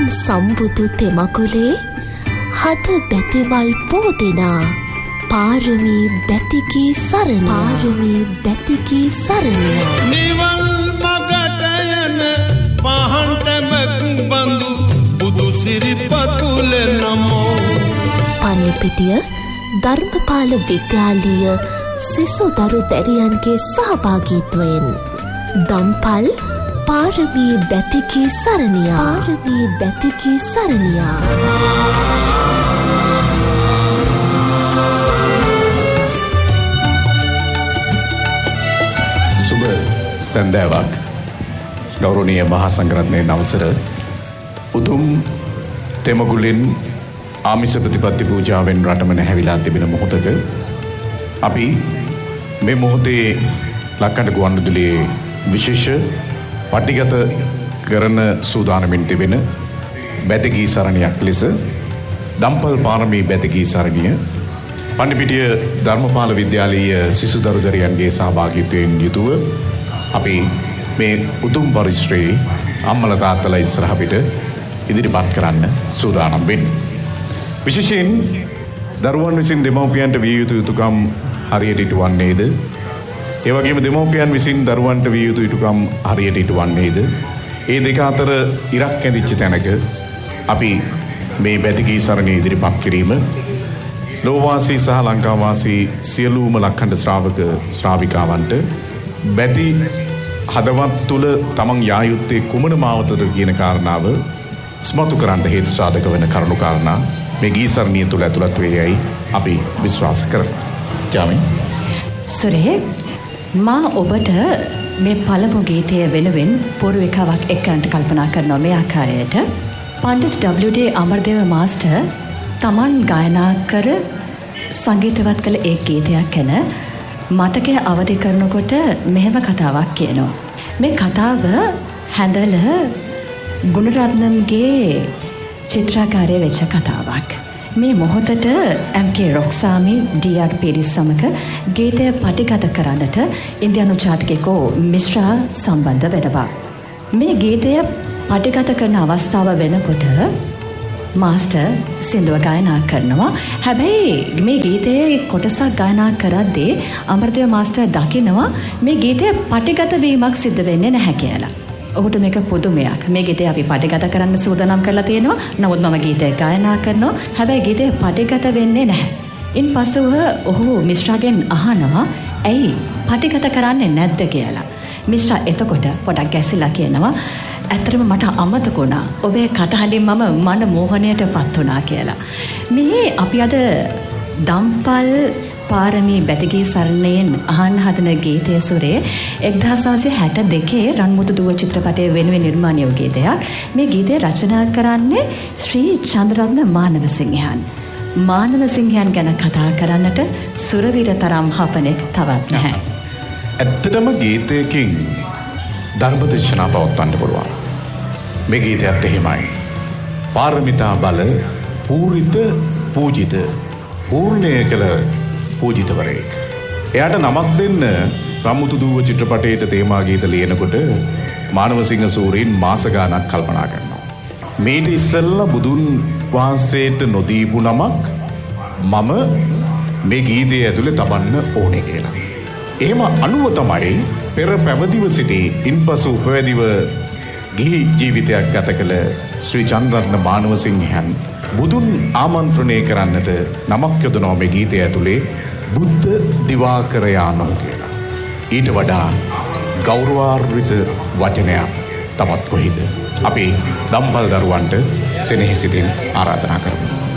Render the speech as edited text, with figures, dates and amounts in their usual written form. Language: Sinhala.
සම්බුදු තෙමකුලේ හද බැතිමල් පෝදෙනා පාරමී බැතිකී සරණ පාරමී බැතිකී සරණ නිවල් මගට යන පහන්ටමක් බඳු බුදු සිරිපතුල නමෝ පන්නිපිටිය ධර්මපාල විද්‍යාලීය සිසු දරු දැරියන්ගේ සහභාගීත්වයෙන් දම්පල් පාරමී බැතිකී සරණියා පාරමී බැතිකී සරණියා සුබ සන්දාවක් ගෞරවනීය මහා සංඝරත්නයේ අවසර උතුම් තෙමගුලින් ආමිෂ ප්‍රතිපත්ති පූජාවෙන් රටම නැහැවිලා තිබෙන මොහොතක අපි මේ මොහොතේ ලක්කඩ ගුවන්විදුලියේ විශේෂ පටිගත කරන සූදානමින් තිබෙන බැතිකී සරණියක් ලෙස දම්පල් පාරමී බැතිකී සරණිය පන්නිපිටිය ධර්මපාල විද්‍යාලීය සිසු දරු දැරියන්ගේ සහභාගීත්වයෙන් යුතුව අපි මේ උතුම් පරිශ්‍රයේ අම්මලා තාත්තලා ඉස්සරහ පිට ඉදිරිපත් කරන්න සූදානම් වෙන්නේ. විශේෂයෙන් දරුවන් විසින් දෙමව්පියන්ට විය යුතු යුතුකම් හරියට ඉටුවන්නේද? ඒ වගේම දෙමව්පියන් විසින් දරුවන්ට විය යුතු යුතුකම් හරියට ඉටුවන්නේද? ඒ දෙක අතර ඉරක් ඇඳිච්ච තැනක අපි මේ බැතිකී සරණිය ඉදිරිපත් කිරීම ලෝවාසී සහ ලංකාවාසී සියලුම ලක්ඛණ්ඩ ශ්‍රාවක ශ්‍රාවිකාවන්ට බැති හදවත් තුල තමන් යා යුත්තේ කුමන මාවතද කියන කාරණාව ස්මතු කරන්න හේතු සාධක වෙන කරුණු කාරණා මේ ගී සරණිය තුල ඇතුළත් වේයයි අපි විශ්වාස කරනවා. ජාමින් සුරේ මා ඔබට මේ පළමු ගීතය වෙනුවෙන් පූර්විකාවක් එක්කන්ට කල්පනා කරනවා මේ ආකාරයට. පණ්ඩිත WD අමරදේව මාස්ටර් තමන් ගායනා කර සංගීතවත් කළ ඒ ගීතයක් ගැන මතකය අවදි කරනකොට මෙහෙම කතාවක් කියනවා. මේ කතාව හැඳල ගුණරත්නම්ගේ චිත්‍රාකාරය වෙච්ච කතාවක්. මේ මොහොතට MK රොක්සාමි DR පීරිස් සමග ගීතය පටිගත කරන්නට ඉන්දියානු ජාතිකයෙකු මිශ්‍රා සම්බන්ධ වෙනවා. මේ ගීතය පටිගත කරන අවස්ථාව වෙනකොට මාස්ටර් සින්දුව ගායනා කරනවා. හැබැයි මේ ගීතයේ කොටසක් ගායනා කරද්දී අමරදේව මාස්ටර් දකිනවා මේ ගීතය පටිගත වීමක් සිද්ධ වෙන්නේ නැහැ කියලා. ඔහුට මේක පුදුමයක්. මේ ගීතය අපි පටිගත කරන්න සූදානම් කරලා තියෙනවා. නමුත් මම ගීතය ගායනා කරනවා. හැබැයි ගීතය පටිගත වෙන්නේ නැහැ. ඉන්පසුව ඔහු මිශ්‍රාගෙන් අහනවා ඇයි පටිගත කරන්නේ නැද්ද කියලා. මිශ්‍රා එතකොට පොඩක් ගැසිලා කියනවා ඇත්තටම මට අමතක වුණා. ඔබේ කටහඬින් මම මන මෝහණයටපත් වුණා කියලා. මේ අපි අද දම්පල් පාරමී බැතිකී සරණයෙන් අහන්න හදන ගීතයේ සුරේ 1962 රන්මුතු දුව චිත්‍රපටයේ වෙනුවෙන් නිර්මාණය වූ ගීතයක්. මේ ගීතය රචනා කරන්නේ ශ්‍රී චන්ද්‍රරත්න මානවසිංහයන්. මානවසිංහයන් ගැන කතා කරන්නට සුරවීර තරම් හපනෙක් තවත් නැහැ. ඇත්තටම ගීතයකින් ධර්ම දේශනා පවත්වන්න පුළුවන්. මේ ගීතයත් එහෙමයි. පාරමිතා බල පූරිත පූජිත පූර්ණය කළ පූජිතවරයෙක්. එයාට නමක් දෙන්න රම්මුතු දුව චිත්‍රපටයේට තේමා ගීත ලියනකොට මානවසිංහ සූරීන් මාස ගාණක් කල්පනා කරනවා. මේට ඉස්සෙල්ලා බුදුන් වහන්සේට නොදීපු නමක් මම මේ ගීතයේ ඇතුලේ තබන්න ඕනේ කියලා. එහෙම අනුව තමයි පෙර පැවදිව සිටි ඉන්පසු උපවැදිව ගිහි ජීවිතයක් ගත කළ ශ්‍රී චන්ද්‍රරත්න මානවසිංහයන් බුදුන් ආමන්ත්‍රණය කරන්නට නමක් යොදනවා මේ ගීතය ඇතුලේ බුද්ධ දිවාකරයානෝ කියලා. ඊට වඩා ගෞරවාර්විත වචනයක් තවත් කොහෙද? අපි දම්පල් දරුවන්ට සෙනෙහසිතින් ආරාධනා කරමු.